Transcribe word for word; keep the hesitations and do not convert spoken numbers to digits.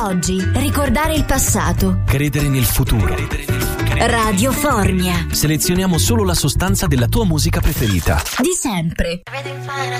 oggi, ricordare il passato. Credere nel futuro. Radio Formia. Selezioniamo solo la sostanza della tua musica preferita. Di sempre.